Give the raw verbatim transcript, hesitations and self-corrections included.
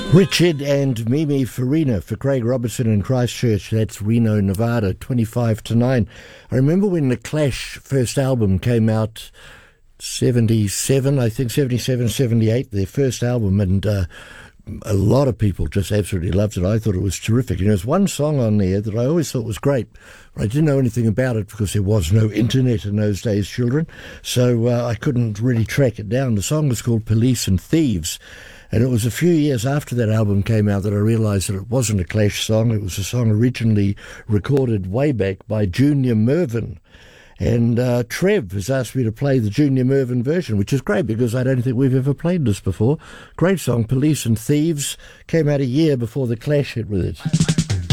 Richard and Mimi Farina for Craig Robertson in Christchurch. That's Reno, Nevada, twenty-five to nine. I remember when the Clash first album came out, seventy-seven, I think, seventy-seven, seventy-eight, their first album, and uh, a lot of people just absolutely loved it. I thought it was terrific. You know, there's one song on there that I always thought was great. I didn't know anything about it because there was no internet in those days, children, so uh, I couldn't really track it down. The song was called Police and Thieves. And it was a few years after that album came out that I realised that it wasn't a Clash song. It was a song originally recorded way back by Junior Murvin. And uh, Trev has asked me to play the Junior Murvin version, which is great because I don't think we've ever played this before. Great song, Police and Thieves. Came out a year before the Clash hit with it.